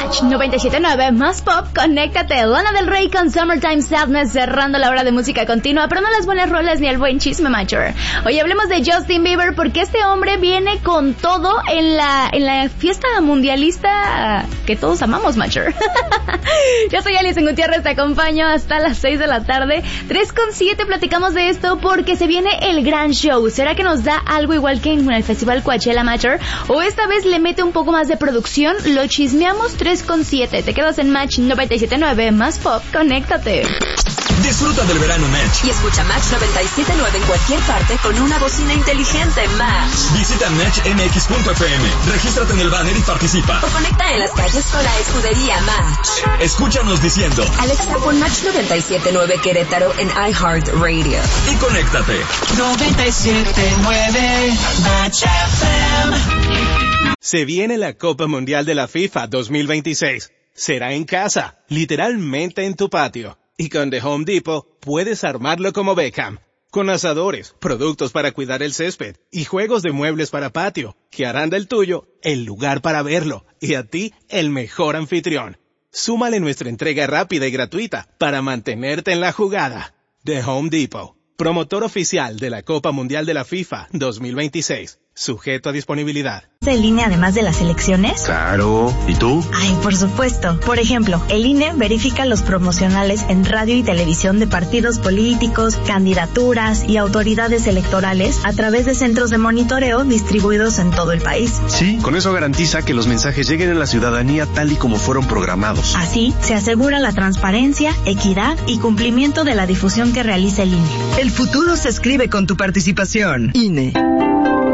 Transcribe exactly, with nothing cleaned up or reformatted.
Match noventa y siete punto nueve, más pop, conéctate. Lana del Rey con Summertime Sadness cerrando la hora de música continua, pero no las buenas rolas ni el buen chisme, Matcher. Hoy hablemos de Justin Bieber porque este hombre viene con todo en la en la fiesta mundialista que todos amamos, Matcher. Yo soy Alison Gutiérrez, te acompaño hasta las seis de la tarde. tres con siete platicamos de esto porque se viene el gran show. ¿Será que nos da algo igual que en el Festival Coachella, Matcher? ¿O esta vez le mete un poco más de producción? Lo chismeamos. Tres con siete. Te quedas en Match noventa y siete punto nueve, más pop, conéctate. Disfruta del verano Match y escucha Match noventa y siete punto nueve en cualquier parte con una bocina inteligente Match. Visita match m x punto f m, regístrate en el banner y participa. O conecta en las calles con la escudería Match. Escúchanos diciendo: Alexa, pon Match noventa y siete punto nueve Querétaro en iHeartRadio. Y conéctate. noventa y siete punto nueve Match F M. Se viene la Copa Mundial de la FIFA dos mil veintiséis. Será en casa, literalmente en tu patio. Y con The Home Depot puedes armarlo como Beckham. Con asadores, productos para cuidar el césped y juegos de muebles para patio, que harán del tuyo el lugar para verlo y a ti el mejor anfitrión. Súmale nuestra entrega rápida y gratuita para mantenerte en la jugada. The Home Depot, promotor oficial de la Copa Mundial de la FIFA dos mil veintiséis. Sujeto a disponibilidad. ¿En línea además de las elecciones? Claro. ¿Y tú? Ay, por supuesto. Por ejemplo, el I N E verifica los promocionales en radio y televisión de partidos políticos, candidaturas y autoridades electorales a través de centros de monitoreo distribuidos en todo el país. Sí, con eso garantiza que los mensajes lleguen a la ciudadanía tal y como fueron programados. Así, se asegura la transparencia, equidad y cumplimiento de la difusión que realiza el I N E. El futuro se escribe con tu participación. I N E.